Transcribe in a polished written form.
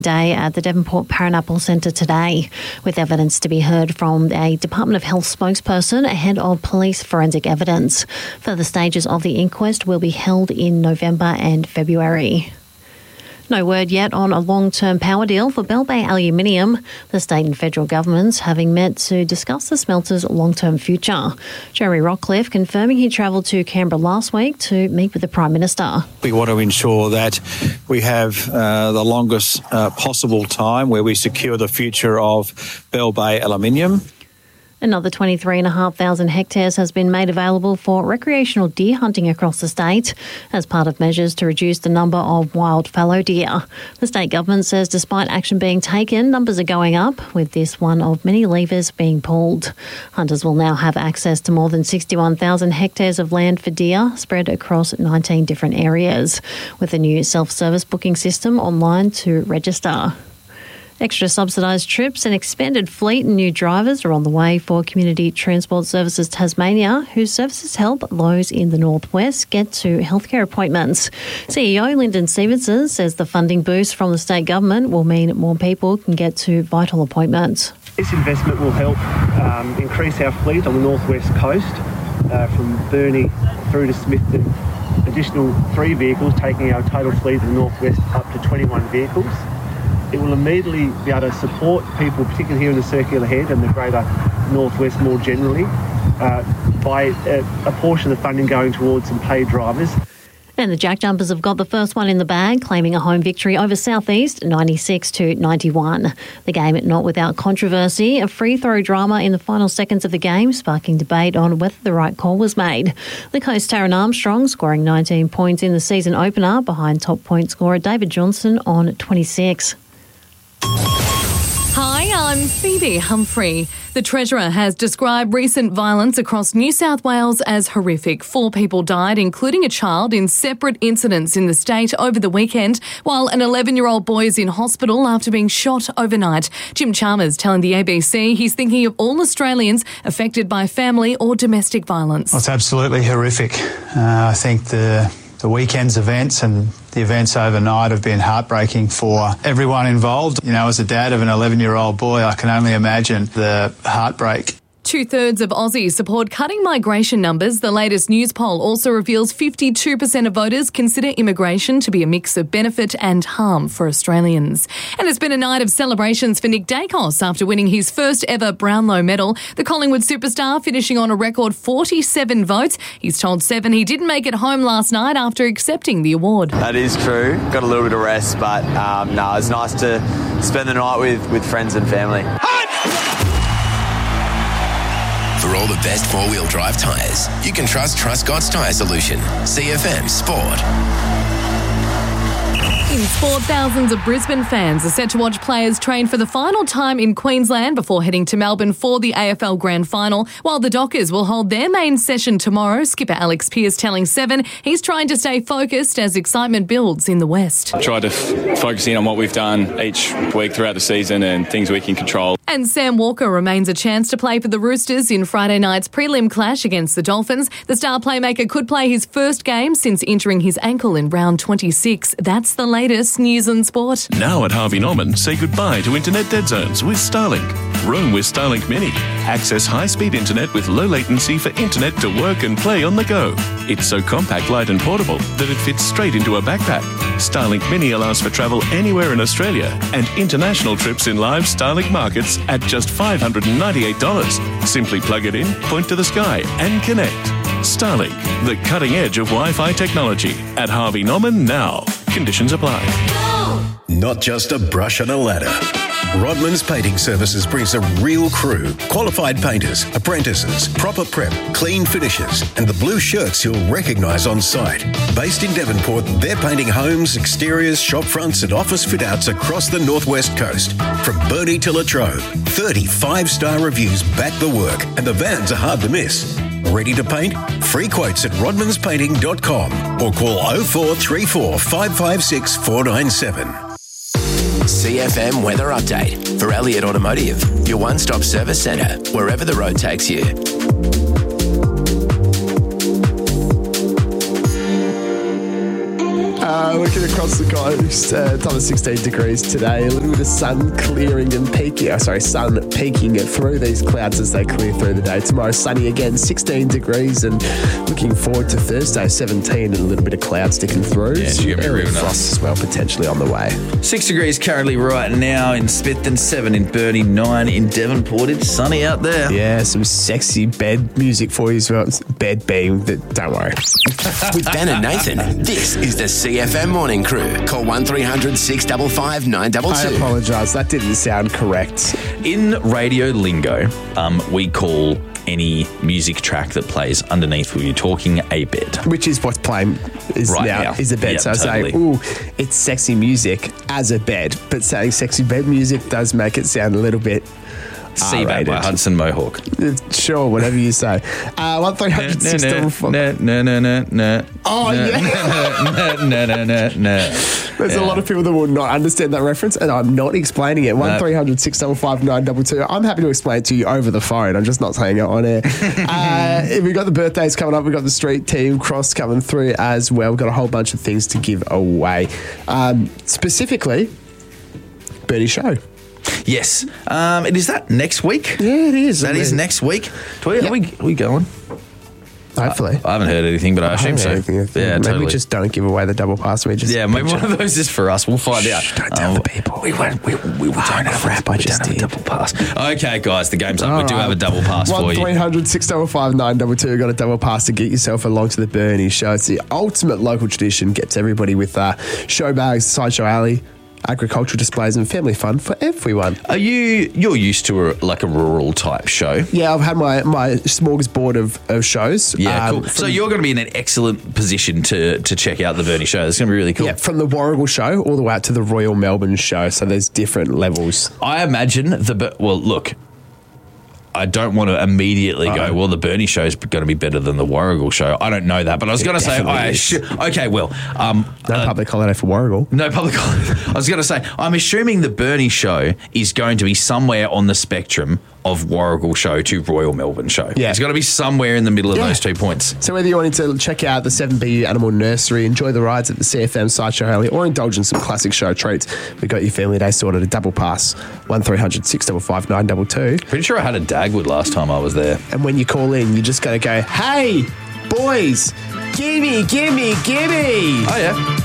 day at the Devonport Paranapple Centre today, with evidence to be heard from a Department of Health spokesperson ahead of police forensic evidence. Further stages of the inquest will be held in November and February. No word yet on a long-term power deal for Bell Bay Aluminium. The state and federal governments having met to discuss the smelter's long-term future. Jeremy Rockcliffe confirming he travelled to Canberra last week to meet with the Prime Minister. We want to ensure that we have the longest possible time where we secure the future of Bell Bay Aluminium. Another 23,500 hectares has been made available for recreational deer hunting across the state as part of measures to reduce the number of wild fallow deer. The state government says despite action being taken, numbers are going up, with this one of many levers being pulled. Hunters will now have access to more than 61,000 hectares of land for deer spread across 19 different areas, with a new self-service booking system online to register. Extra subsidised trips, an expanded fleet and new drivers are on the way for Community Transport Services Tasmania, whose services help those in the northwest get to healthcare appointments. CEO Lyndon Stevenson says the funding boost from the state government will mean more people can get to vital appointments. This investment will help increase our fleet on the northwest coast from Burnie through to Smithton. Additional 3 vehicles, taking our total fleet in the northwest up to 21 vehicles. It will immediately be able to support people, particularly here in the Circular Head and the greater northwest more generally, by a portion of the funding going towards some paid drivers. And the Jack Jumpers have got the first one in the bag, claiming a home victory over Southeast, 96-91. The game not without controversy, a free throw drama in the final seconds of the game, sparking debate on whether the right call was made. The Coast Taryn Armstrong scoring 19 points in the season opener behind top point scorer David Johnson on 26. Hi, I'm Phoebe Humphrey. The Treasurer has described recent violence across New South Wales as horrific. 4 people died, including a child, in separate incidents in the state over the weekend, while an 11-year-old boy is in hospital after being shot overnight. Jim Chalmers telling the ABC he's thinking of all Australians affected by family or domestic violence. Well, it's absolutely horrific. I think the weekend's events and the events overnight have been heartbreaking for everyone involved. You know, as a dad of an 11-year-old boy, I can only imagine the heartbreak. 2/3 of Aussies support cutting migration numbers. The latest news poll also reveals 52% of voters consider immigration to be a mix of benefit and harm for Australians. And it's been a night of celebrations for Nick Dacos after winning his first ever Brownlow medal. The Collingwood superstar finishing on a record 47 votes. He's told Seven he didn't make it home last night after accepting the award. That is true. Got a little bit of rest, but it's nice to spend the night with friends and family. For all the best four-wheel drive tyres, you can trust Truscott's Tyre Solution. CFM Sport. In sport, thousands of Brisbane fans are set to watch players train for the final time in Queensland before heading to Melbourne for the AFL Grand Final, while the Dockers will hold their main session tomorrow. Skipper Alex Pearce telling Seven he's trying to stay focused as excitement builds in the West. Try to focus in on what we've done each week throughout the season and things we can control. And Sam Walker remains a chance to play for the Roosters in Friday night's prelim clash against the Dolphins. The star playmaker could play his first game since injuring his ankle in round 26. That's the latest news and sport. Now at Harvey Norman, say goodbye to internet dead zones with Starlink. Roam with Starlink Mini. Access high-speed internet with low latency for internet to work and play on the go. It's so compact, light and portable that it fits straight into a backpack. Starlink Mini allows for travel anywhere in Australia and international trips in live Starlink markets at just $598. Simply plug it in, point to the sky and connect. Starlink, the cutting edge of Wi-Fi technology at Harvey Norman now. Conditions apply. Not just a brush and a ladder. Rodman's Painting Services brings a real crew, qualified painters, apprentices, proper prep, clean finishes, and the blue shirts you'll recognise on site. Based in Devonport, they're painting homes, exteriors, shop fronts and office fit-outs across the northwest coast. From Burnie to Latrobe, 30 5-star reviews back the work, and the vans are hard to miss. Ready to paint? Free quotes at rodmanspainting.com or call 0434 556 497. CFM Weather Update for Elliott Automotive, your one-stop service centre, wherever the road takes you. Looking across the coast, top of 16 degrees today. A little bit of sun clearing and peeking. Sun peeking through these clouds as they clear through the day. Tomorrow, sunny again, 16 degrees, and looking forward to Thursday, 17, and a little bit of cloud sticking through. Yeah, it's gonna be real frost nice. as well, potentially on the way. 6 degrees currently right now in Smithton, 7 in Burnie, 9 in Devonport. It's sunny out there. Yeah, some sexy bed music for you as well. Bed being, don't worry. With Ben and Nathan, this is the CFM Morning Crew. Call 1300 655 922. I apologise, that didn't sound correct. In radio lingo, we call any music track that plays underneath when you're talking a bed. Which is what's playing Right now. is a bed. Yeah, so I totally. say, ooh, it's sexy music as a bed. But saying sexy bed music does make it sound a little bit Seabed R-rated. by Hudson Mohawk. Sure, whatever you say. 1300 No. Oh, yeah. There's a lot of people that will not understand that reference, and I'm not explaining it. 1300 655 922. I'm happy to explain it to you over the phone. I'm just not saying it on air. We've got the birthdays coming up. We've got the street team cross coming through as well. We've got a whole bunch of things to give away. Specifically, Bernie Show. Yes. Is that next week? Yeah, it is. That is next week. Are we going? Hopefully. I haven't heard anything, but I assume so. Yeah, maybe totally. we just don't give away the double pass. We just maybe one of those is for us. We'll find out. Don't tell the people. We don't have crap, I just a did. double pass. Okay, guys, the game's up. We do have a double pass for you. 1300 655 922. Got a double pass to get yourself along to the Bernie Show. It's the ultimate local tradition. Gets everybody with show bags, sideshow alley, agricultural displays, and family fun for everyone. You're used to a rural type show? Yeah, I've had my smorgasbord of shows. Yeah, cool. So you're going to be in an excellent position to check out the Bernie Show. It's going to be really cool. Yeah, from the Warrigal Show all the way out to the Royal Melbourne Show. So there's different levels. I imagine look, I don't want to immediately go, well, the Bernie Show is going to be better than the Warrigal Show. I don't know that, but I was going to say, no public holiday for Warrigal. No public holiday. I was going to say, I'm assuming the Bernie Show is going to be somewhere on the spectrum of Warrigal Show to Royal Melbourne Show. Yeah. It's got to be somewhere in the middle of those 2 points. So whether you wanted to check out the 7BU Animal Nursery, enjoy the rides at the CFM Sideshow Alley, or indulge in some classic show treats, we got your family day sorted. A double pass, 1300 655 922. Pretty sure I had a Dagwood last time I was there. And when you call in, you just got to go, hey, boys, gimme. Oh, yeah.